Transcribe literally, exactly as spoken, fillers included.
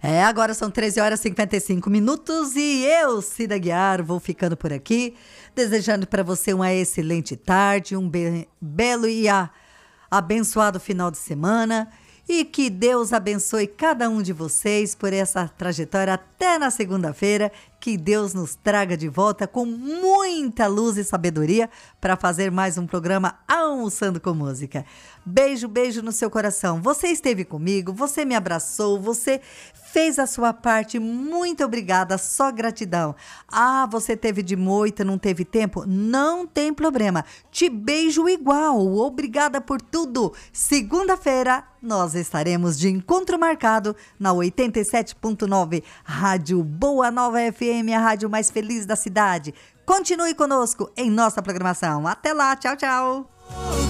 É, agora são treze horas e cinquenta e cinco minutos e eu, Cida Guiar, vou ficando por aqui, desejando para você uma excelente tarde, um be- belo e a- abençoado final de semana e que Deus abençoe cada um de vocês por essa trajetória até na segunda-feira, que Deus nos traga de volta com muita luz e sabedoria para fazer mais um programa Almoçando com Música. Beijo, beijo no seu coração. Você esteve comigo, você me abraçou, você fez a sua parte. Muito obrigada, só gratidão. Ah, você teve de moita, não teve tempo? Não tem problema. Te beijo igual. Obrigada por tudo. Segunda-feira nós estaremos de encontro marcado na oitenta e sete ponto nove Rádio Boa Nova F M, a rádio mais feliz da cidade. Continue conosco em nossa programação. Até lá, tchau, tchau.